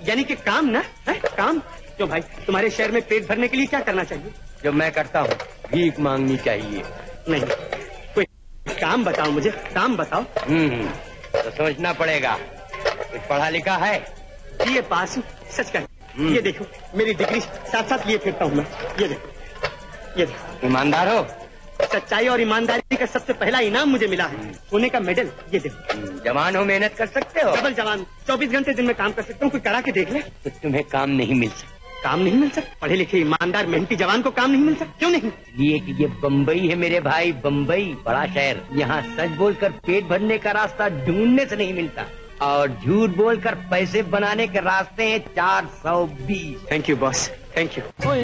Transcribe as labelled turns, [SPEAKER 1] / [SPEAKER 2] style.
[SPEAKER 1] यानी कि काम ना है? काम क्यों भाई, तुम्हारे शहर में पेट भरने के लिए क्या करना चाहिए?
[SPEAKER 2] जो मैं करता हूँ, भीख मांगनी चाहिए।
[SPEAKER 1] नहीं, कोई काम बताओ मुझे, काम बताओ।
[SPEAKER 2] तो सोचना पड़ेगा। कुछ पढ़ा लिखा है?
[SPEAKER 1] ये पास हूँ, सच कर। ये देखो मेरी डिग्री साथ साथ लिए फिरता हूँ मैं। ये देखो, ये देखो।
[SPEAKER 2] ईमानदार हो?
[SPEAKER 1] सच्चाई और ईमानदारी का सबसे पहला इनाम मुझे मिला है, सोने का मेडल। ये देखो।
[SPEAKER 2] जवान हो, मेहनत कर सकते हो?
[SPEAKER 1] डबल जवान, 24 घंटे दिन में काम कर सकता हूँ। कोई करा के देख ले।
[SPEAKER 2] तो तुम्हें काम नहीं मिल सकता।
[SPEAKER 1] काम नहीं मिल सकता? पढ़े लिखे ईमानदार मेहनती जवान को काम नहीं मिल सकता? क्यों नहीं?
[SPEAKER 2] ये कि ये बम्बई है मेरे भाई, बम्बई बड़ा शहर। यहाँ सच बोलकर पेट भरने का रास्ता ढूंढने से नहीं मिलता, और झूठ बोलकर पैसे बनाने के रास्ते हैं 420।
[SPEAKER 1] Thank you boss, thank you.